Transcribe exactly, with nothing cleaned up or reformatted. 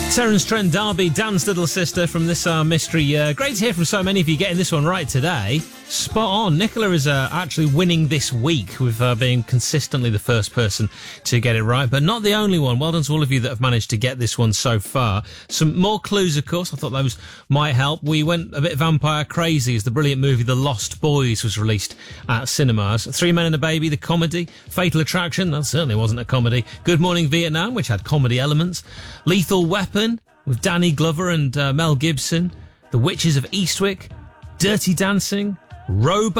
Terence Trent D'Arby, Dan's little sister from this uh, mystery year. Great to hear from so many of you getting this one right today. Spot on. Nicola is uh, actually winning this week with uh, being consistently the first person to get it right, but not the only one. Well done to all of you that have managed to get this one so far. Some more clues, of course. I thought those might help. We went a bit vampire crazy as the brilliant movie The Lost Boys was released at cinemas. Three Men and a Baby, the comedy. Fatal Attraction, that certainly wasn't a comedy. Good Morning Vietnam, which had comedy elements. Lethal Weapon with Danny Glover and uh, Mel Gibson. The Witches of Eastwick. Dirty Dancing. Robo